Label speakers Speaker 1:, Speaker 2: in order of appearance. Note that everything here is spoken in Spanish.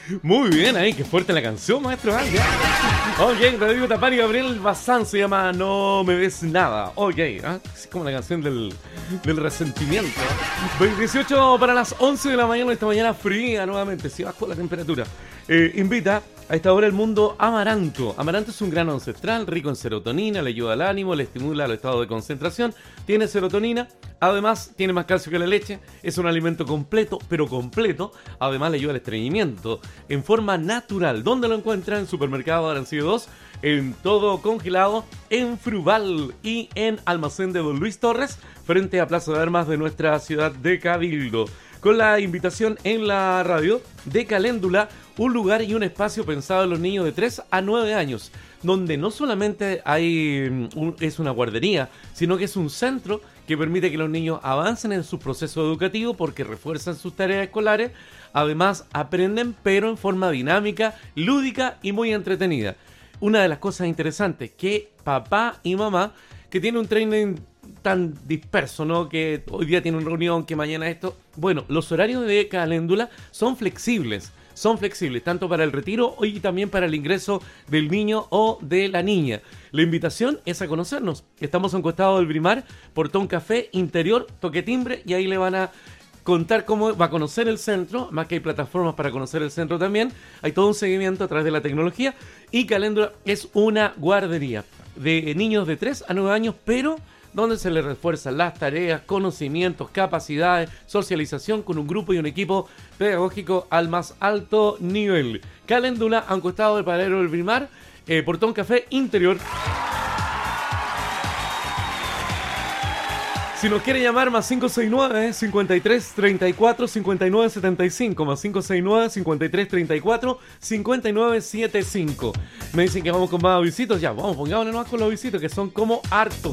Speaker 1: Muy bien ahí, qué fuerte la canción, maestro. Ok, Rodrigo Tapar y Gabriel Bazán se llama No me ves nada. Ok, es como la canción del resentimiento. 18 para las 11 de la mañana, esta mañana fría nuevamente, si bajó la temperatura. Invita a esta hora el mundo Amaranto. Amaranto es un grano ancestral rico en serotonina, le ayuda al ánimo, le estimula el estado de concentración, tiene serotonina, además tiene más calcio que la leche, es un alimento completo, pero completo, además le ayuda al estreñimiento en forma natural. ¿Dónde lo encuentra? En Supermercado Arancillo 2, en todo congelado, en Fruval y en Almacén de Don Luis Torres, frente a Plaza de Armas de nuestra ciudad de Cabildo. Con la invitación en la radio de Caléndula, un lugar y un espacio pensado en los niños de 3 a 9 años, donde no solamente es una guardería, sino que es un centro que permite que los niños avancen en su proceso educativo porque refuerzan sus tareas escolares, además aprenden pero en forma dinámica, lúdica y muy entretenida. Una de las cosas interesantes que papá y mamá, que tienen un training tan disperso, ¿no? Que hoy día tiene una reunión, que mañana esto. Bueno, los horarios de Caléndula son flexibles, tanto para el retiro y también para el ingreso del niño o de la niña. La invitación es a conocernos. Estamos en Costado del Brimar, Portón Café, interior, toque timbre, y ahí le van a contar cómo va a conocer el centro, más que hay plataformas para conocer el centro también. Hay todo un seguimiento a través de la tecnología, y Caléndula es una guardería de niños de 3 a 9 años, pero donde se les refuerzan las tareas, conocimientos, capacidades, socialización con un grupo y un equipo pedagógico al más alto nivel. Caléndula, a un costado del Paradero del Brimar, Portón Café, interior. Si nos quiere llamar, más 569-53-34-59-75, más 569-53-34-59-75. Me dicen que vamos con más visitos, ya, vamos, pongámonos más con los visitos, que son como hartos.